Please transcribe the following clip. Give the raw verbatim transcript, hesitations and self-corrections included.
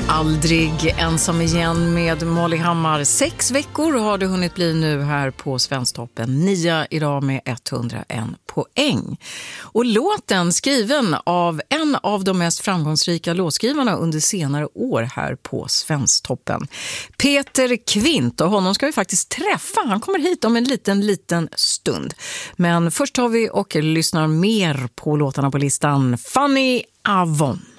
Aldrig ensam igen med Molly Hammar. Sex veckor har det hunnit bli nu här på Svensktoppen. Nia idag med etthundraen poäng. Och låten skriven av en av de mest framgångsrika låtskrivarna under senare år här på Svensktoppen. Peter Kvint, och honom ska vi faktiskt träffa. Han kommer hit om en liten, liten stund. Men först tar vi och lyssnar mer på låtarna på listan. Fanny Avon.